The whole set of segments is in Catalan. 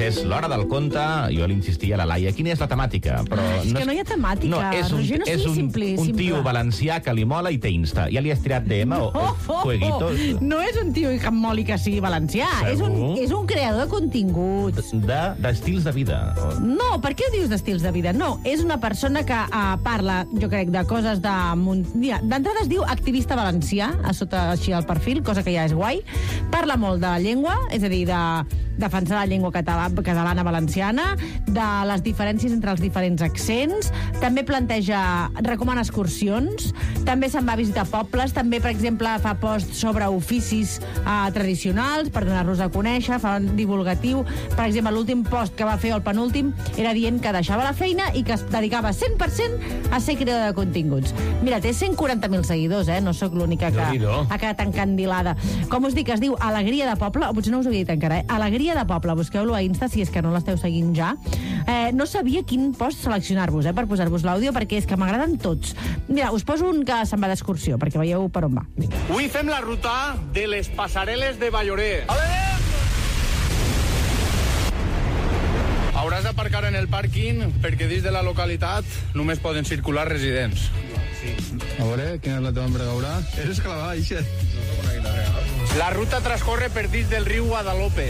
és l'hora del conte. Jo li insistia a la Laia, quina és la temàtica? Però és que no hi ha temàtica, Roger, no sigui simple. És un tio valencià que li mola i té Insta. Ja li has tirat DM o fueguito? No és un tio que em moli que sigui valencià. És un creador de continguts. D'estils de vida. No, per què ho dius d'estils de vida? No, és una persona que parla, jo crec, de coses de... Mira, d'entrada es diu activista valencià, a sota així al perfil, cosa que ja és guai. Parla molt de la llengua, és a dir, de defensar la llengua catalana valenciana, de les diferències entre els diferents accents, també recomana excursions, també se'n va a visitar pobles, també, per exemple, fa posts sobre oficis tradicionals per donar-los a conèixer, fa un divulgatiu. Per exemple, l'últim post que va fer, el penúltim, era dient que deixava la feina i que es dedicava 100% a ser creador de continguts. Mira, té 140.000 seguidors, no sóc l'única que ha quedat encandilada. Com us dic, es diu Alegria de Poble, o potser no us ho havia dit encara, Alegria de Poble, busqueu-lo a Insta si és que no l'esteu seguint ja. No sabia quin post seleccionar-vos, per posar-vos l'àudio, perquè és que m'agraden tots. Mira, us poso un que se'n va d'excursió, perquè veieu per on va. Vinga. Avui fem la ruta de les passareles de Balloré. Hauràs d'aparcar en el pàrquing perquè dins de la localitat només poden circular residents. A veure, quina és la teva empregaura? És que la va baixar. La ruta transcorre per dins del riu Guadalope.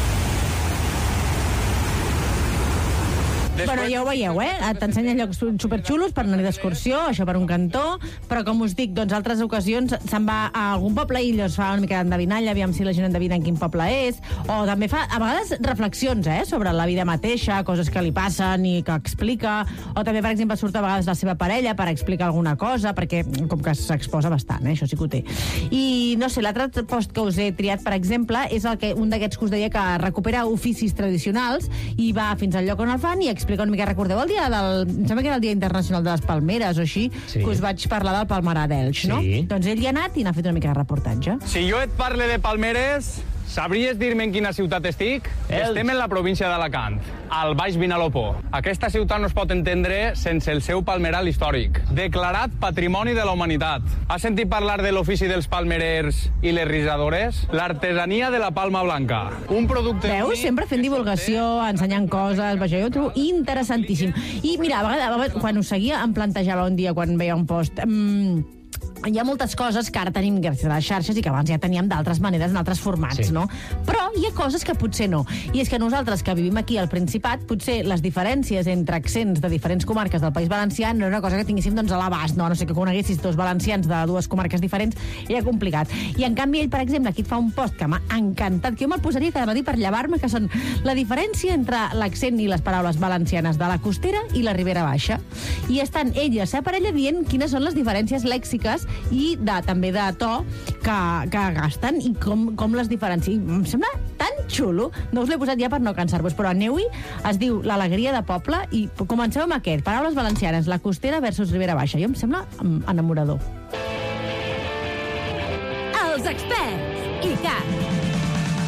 Bueno, ja ho veieu, t'ensenya llocs superxulos per anar d'excursió, això per un cantó, però com us dic, doncs altres ocasions se'n va a algun poble i es fa una mica d'endevinalla, aviam si la gent endevina en quin poble és, o també fa, a vegades, reflexions, sobre la vida mateixa, coses que li passen i que explica, o també, per exemple, surt a vegades la seva parella per explicar alguna cosa, perquè com que s'exposa bastant, això sí que ho té. I, no sé, l'altre post que us he triat, per exemple, és un d'aquests que us deia que recupera oficis tradicionals i va fins al lloc on el fan i explica una mica. Recordeu el dia em sembla que era el Dia Internacional de les Palmeres o així, que us vaig parlar del Palmerar d'Elx, no? Doncs ell hi ha anat i n'ha fet una mica de reportatge. Si jo et parle de palmeres, sabries dir-me en quina ciutat estic? Estem en la província d'Alacant, al Baix Vinalopó. Aquesta ciutat no es pot entendre sense el seu palmeral històric, declarat Patrimoni de la Humanitat. Has sentit parlar de l'ofici dels palmerers i les risadores? L'artesania de la palma blanca. Un producte... Veus? Sempre fent divulgació, ensenyant coses, vaja, jo ho trobo interessantíssim. I mira, a vegades, quan us seguia, em plantejava un dia, quan veia un post... hi ha moltes coses que ara tenim gràcies a les xarxes i que abans ja teníem d'altres maneres, en altres formats, no? Però hi ha coses que potser no. I és que nosaltres, que vivim aquí al Principat, potser les diferències entre accents de diferents comarques del País Valencià no era una cosa que tinguéssim doncs, a l'abast, no? A no ser que coneguessis dos valencians de dues comarques diferents, era complicat. I en canvi ell, per exemple, aquí et fa un post que m'ha encantat, que jo me'l posaria cada matí per llevar-me, que són la diferència entre l'accent i les paraules valencianes de la Costera i la Ribera Baixa. I estan ell i la seva parella dient quines són les diferències lèxiques i també de to que gasten i com les diferencien. Em sembla tan xulo. No us l'he posat ja per no cansar-vos, però aneu-hi. Es diu L'Alegria de Poble i comenceu amb aquest. Paraules valencianes, la Costera versus Ribera Baixa. Jo em sembla enamorador. Els experts, i tant.